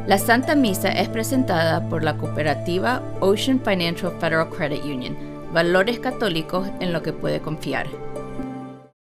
La Santa Misa es presentada por la cooperativa Ocean Financial Federal Credit Union, valores católicos en lo que puede confiar.